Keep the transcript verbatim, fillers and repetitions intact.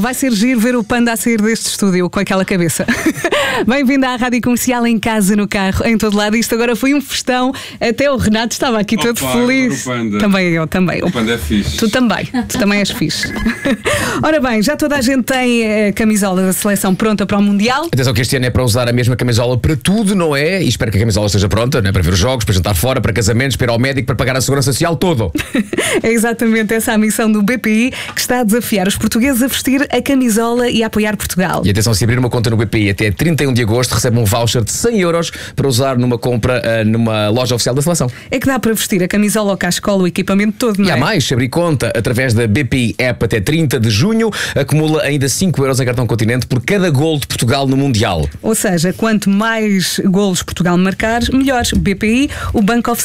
vai ser giro ver o Panda a sair deste estúdio com aquela cabeça. Bem-vindo à Rádio Comercial, em casa, no carro, em todo lado. Isto agora foi um festão. Até o Renato estava aqui todo Opa, feliz. o Panda. Também eu, também. O Panda é fixe. Tu também, tu também és fixe. Ora bem, já toda a gente tem a camisola da seleção pronta para o Mundial. Atenção que este ano é para usar a mesma camisola para tudo, não é? E espero que a camisola esteja pronta, não é? Para ver os jogos, para jantar fora, para casamentos, para ir ao médico, para pagar a segurança social, todo. É exatamente essa a missão do B P I, que está a desafiar os portugueses a vestir a camisola e a apoiar Portugal. E atenção, se abrir uma conta no B P I até trinta e um de agosto, recebe um voucher de cem euros para usar numa compra uh, numa loja oficial da seleção. É que dá para vestir a camisola, o cascola, o equipamento todo, não E é? há mais, se abrir conta através da B P I App até trinta de junho, acumula ainda cinco euros em cartão Continente por cada gol de Portugal no Mundial. Ou seja, quanto mais golos Portugal marcar, melhor. B P I, o banco oficial